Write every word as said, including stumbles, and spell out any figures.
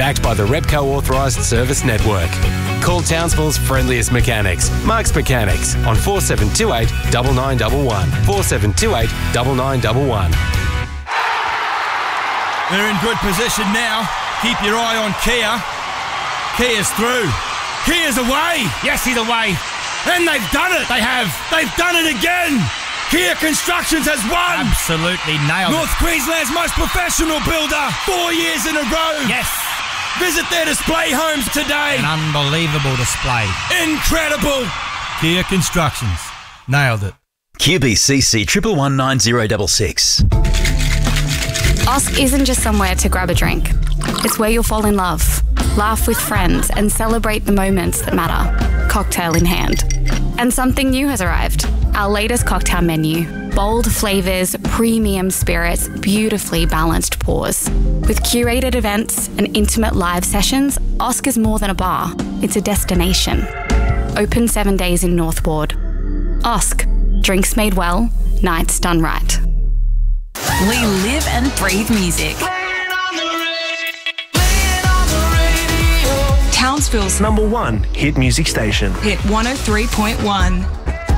backed by the Repco Authorised Service Network. Call Townsville's friendliest mechanics, Mark's Mechanics, on four seven two eight, nine nine one one, four seven two eight, nine nine one one. They're in good position now. Keep your eye on Kia. Kia's through. Kia's away. Yes, he's away. And they've done it. They have. They've done it again. Kia Constructions has won. Absolutely nailed North it. Queensland's most professional builder. Four years in a row. Yes. Visit their display homes today. An unbelievable display. Incredible. Kia Constructions. Nailed it. Q B C C one one nine zero six six. Osk isn't just somewhere to grab a drink. It's where you'll fall in love, laugh with friends, and celebrate the moments that matter, cocktail in hand. And something new has arrived. Our latest cocktail menu. Bold flavours, premium spirits, beautifully balanced pours. With curated events and intimate live sessions, Osk is more than a bar. It's a destination. Open seven days in North Ward. Osk. Drinks made well, nights done right. We live and breathe music. Townsville's number one hit music station. Hit one oh three point one.